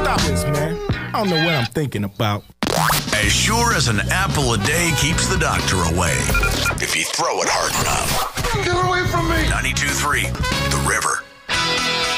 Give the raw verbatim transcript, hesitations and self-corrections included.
Stop this, man. I don't know what I'm thinking about. As sure as an apple a day keeps the doctor away, if you throw it hard enough. Get away from me! ninety-two point three, The River.